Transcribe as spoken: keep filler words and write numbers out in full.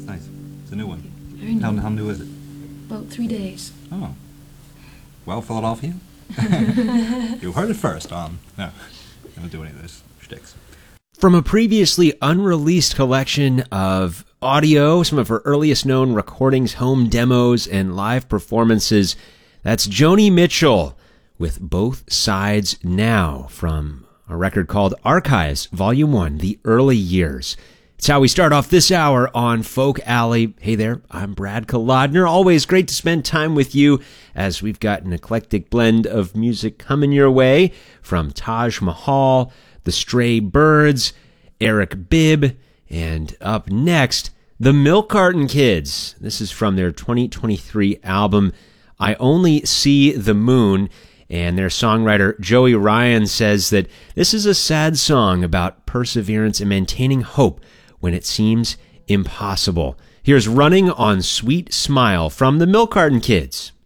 Nice. It's a new one. Very new. How, how new is it? About three days. Oh. Well, Philadelphia. You heard it first on... No, I don't do any of those shticks. From a previously unreleased collection of audio, some of her earliest known recordings, home demos, and live performances, that's Joni Mitchell with Both Sides Now from a record called Archives, Volume one, The Early Years. It's how we start off this hour on Folk Alley. Hey there, I'm Brad Kolodner. Always great to spend time with you as we've got an eclectic blend of music coming your way from Taj Mahal, The Stray Birds, Eric Bibb, and up next, the Milk Carton Kids. This is from their twenty twenty-three album, I Only See the Moon, and their songwriter Joey Ryan says that this is a sad song about perseverance and maintaining hope when it seems impossible. Here's Running on Sweet Smile from the Milk Carton Kids.